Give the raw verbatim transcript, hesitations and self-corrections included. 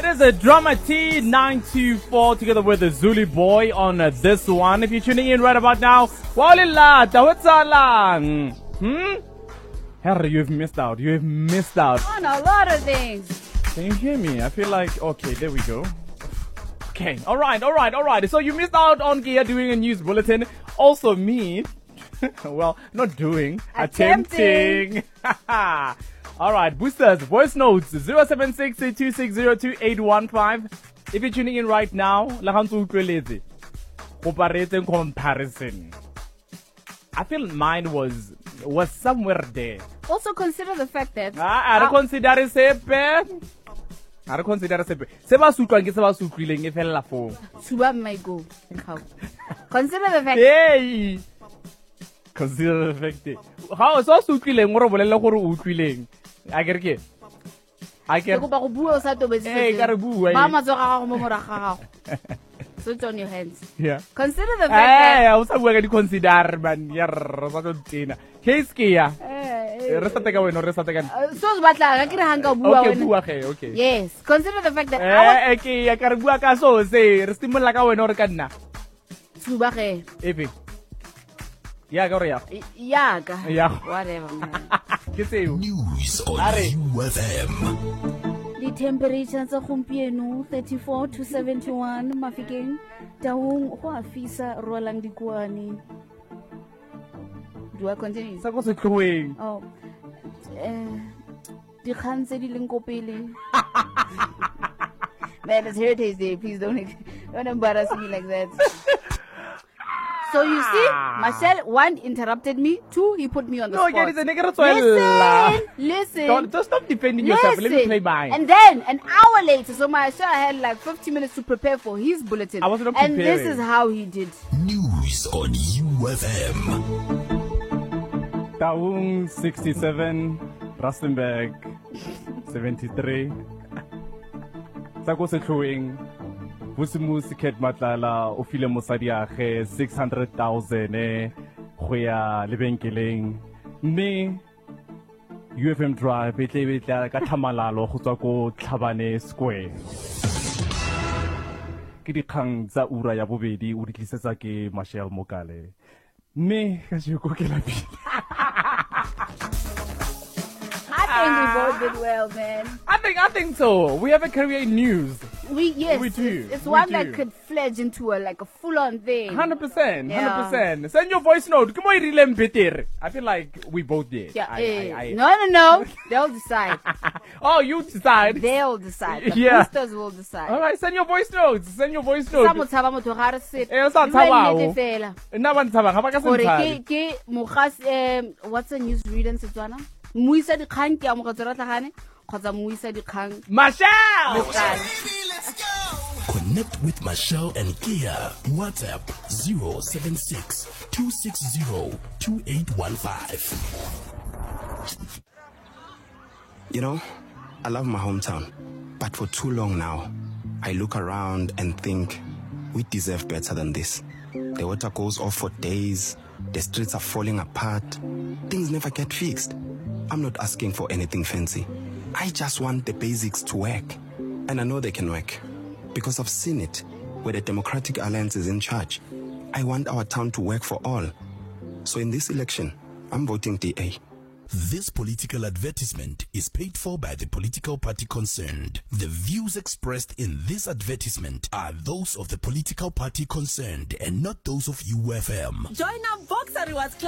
is a Drama T nine two four together with the Zulu Boy on uh, this one. If you're tuning in right about now, Walilata, what's lang? Hmm? Harry, you've missed out. You've missed out. On a lot of things. Can you hear me? I feel like, okay, there we go. Okay, all right, all right, all right. So you missed out on Gia doing a news bulletin. Also me, well, not doing, attempting. attempting. All right, boosters, voice notes, zero seven six two six zero two eight one five. If you're tuning in right now, comparison. I feel mine was was somewhere there. Also consider the fact that Ah, I don't consider it sepe. I don't consider it sepe. Seba sutlwang ke seba sutlwileng e fella fo. Suba may go. Consider the fact. Hey. Consider the fact. How so sutlwileng o re bolella gore o utlwileng. I get it. I get. Go ba go bua o sa tobetse. Hey, ka re bua. Ba matso ga gago mo moraga ga gago. Switch on your hands. Yeah. Consider the fact hey, that. I was going to consider, man. Yeah, Rosatina. Case Kia. Resta teka wena, resta teka. So batla ga ke re hanga bua Okay, wena. bua ge, okay. Yes. Consider the fact that. Eh, okay, ya ka re bua ka so se, re stimolla ka wena re ka nna. Suba ge. Efe. Ya ka re ya. Ya ka. Ya. Whatever, man. Ke seo. News on U F M. The temperature tsa gompieno thirty-four to seventy-one Mafikeng, Taung go a fisa rolang dikuane. Do I continue? Sa go se tlhoeng. Oh. Eh di kgang tse di leng ko pele. Man, it's Heritage Day. Please don't don't embarrass me like that. So you see, Marcel, one, interrupted me. Two, he put me on the No, spot. again, it's a nigga Listen, listen. Don't, don't stop defending yourself. Let me play mine. And then, an hour later, so Marcel had like fifty minutes to prepare for his bulletin. I wasn't And preparing. this is how he did. News on U F M. Taung sixty-seven, Rustenburg seventy-three. Sa go se tlhoeng. Busimusi Ket Matlala o file mosadi age six hundred thousand eh go ya lebenkeleng mme U F M Drive e tle be tla ka tlhamalalo go tswa ko Tlhabane Square ke dikgang tsa ura ya bobedi o di tlisetsa ke Marshall Mokale mme ka se go ke la pele. I think we both did well, man. I think I think so. We have a career in news. We yes, We do. it's, it's We one do. that could fledge into a like a full-on thing. Hundred percent, Yeah. hundred percent. Send your voice note. Come on, relem better. I feel like we both did. Yeah, I, eh, I, I, no, no, no. They'll decide. Oh, you decide. They'll decide. The Yeah. boosters will decide. All right, send your voice notes. Send your voice Sa notes. motshaba motho ga re sit. Eh, o sa Di tshaba bua o. nnete fela. Nna ba ntshaba ga ba ka se Gore ntshabe. ke ke mogas um what's a news reader in Setswana? Muisa dikgang ke a mo gotse ra tlhagane kgotsa muisa dikgang. Marshall! Connect with Michelle and Kia. WhatsApp zero seven six two six zero two eight one five. You know, I love my hometown, but for too long now, I look around and think we deserve better than this. The water goes off for days, the streets are falling apart, things never get fixed. I'm not asking for anything fancy. I just want the basics to work. And I know they can work, because I've seen it where the Democratic Alliance is in charge. I want our town to work for all. So in this election, I'm voting D A. This political advertisement is paid for by the political party concerned. The views expressed in this advertisement are those of the political party concerned and not those of U F M. Join our Boxer Rewards Club.